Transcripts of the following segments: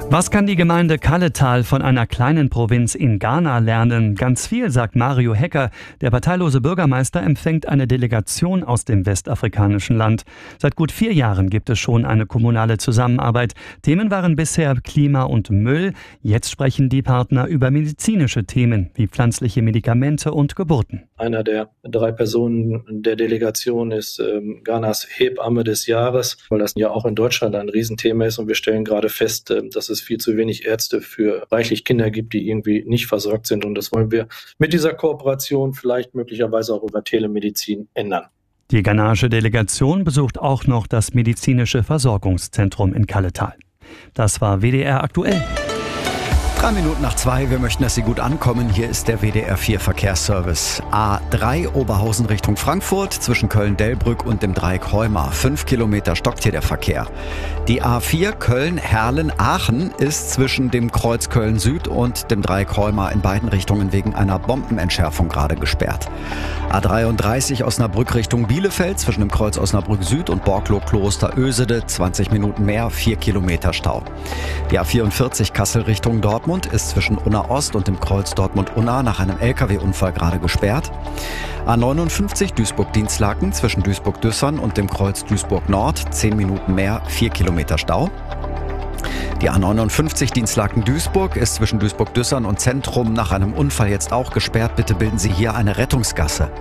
Was kann die Gemeinde Kalletal von einer kleinen Provinz in Ghana lernen? Ganz viel, sagt Mario Hecker. Der parteilose Bürgermeister empfängt eine Delegation aus dem westafrikanischen Land. Seit gut 4 Jahren gibt es schon eine kommunale Zusammenarbeit. Themen waren bisher Klima und Müll. Jetzt sprechen die Partner über medizinische Themen wie pflanzliche Medikamente und Geburten. Einer der 3 Personen der Delegation ist Ghanas Hebamme des Jahres, weil das ja auch in Deutschland ein Riesenthema ist. Und wir stellen gerade fest, dass es viel zu wenig Ärzte für reichlich Kinder gibt, die irgendwie nicht versorgt sind. Und das wollen wir mit dieser Kooperation vielleicht möglicherweise auch über Telemedizin ändern. Die ghanaische Delegation besucht auch noch das medizinische Versorgungszentrum in Kalletal. Das war WDR aktuell. 3 Minuten nach 2, wir möchten, dass Sie gut ankommen. Hier ist der WDR 4 Verkehrsservice. A3 Oberhausen Richtung Frankfurt zwischen Köln-Delbrück und dem Dreieck Heuma. 5 Kilometer stockt hier der Verkehr. Die A4 Köln-Herlen-Aachen ist zwischen dem Kreuz Köln-Süd und dem Dreieck Heuma in beiden Richtungen wegen einer Bombenentschärfung gerade gesperrt. A33 Osnabrück Richtung Bielefeld zwischen dem Kreuz Osnabrück Süd und Borklow-Kloster Ösede. 20 Minuten mehr, 4 Kilometer Stau. Die A44 Kassel Richtung Dortmund ist zwischen Unna Ost und dem Kreuz Dortmund-Unna nach einem LKW-Unfall gerade gesperrt. A59 Duisburg-Dienstlaken zwischen Duisburg-Düssern und dem Kreuz Duisburg-Nord. 10 Minuten mehr, 4 Kilometer Stau. Die A59 Dienstlaken-Duisburg ist zwischen Duisburg-Düssern und Zentrum nach einem Unfall jetzt auch gesperrt. Bitte bilden Sie hier eine Rettungsgasse.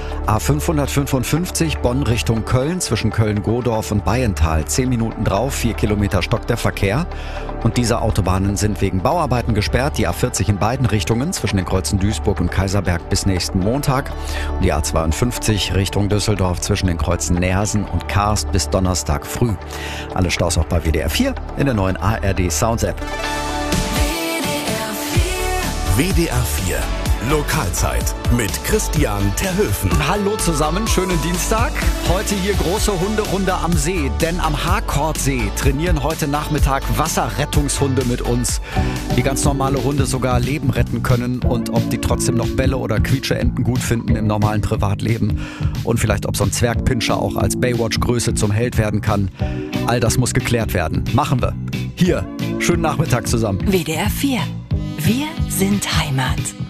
A555 Bonn Richtung Köln zwischen Köln-Godorf und Bayental. 10 Minuten drauf, 4 Kilometer stockt der Verkehr. Und diese Autobahnen sind wegen Bauarbeiten gesperrt. Die A40 in beiden Richtungen zwischen den Kreuzen Duisburg und Kaiserberg bis nächsten Montag. Und die A52 Richtung Düsseldorf zwischen den Kreuzen Neersen und Karst bis Donnerstag früh. Alle Staus auch bei WDR 4 in der neuen ARD Sounds App. WDR 4 Lokalzeit mit Christian Terhöfen. Hallo zusammen, schönen Dienstag. Heute hier große Hunderunde am See, denn am Harkordsee trainieren heute Nachmittag Wasserrettungshunde mit uns, die ganz normale Hunde sogar Leben retten können und ob die trotzdem noch Bälle oder Quietscheenten gut finden im normalen Privatleben und vielleicht ob so ein Zwergpinscher auch als Baywatch-Größe zum Held werden kann. All das muss geklärt werden. Machen wir. Hier, schönen Nachmittag zusammen. WDR 4. Wir sind Heimat.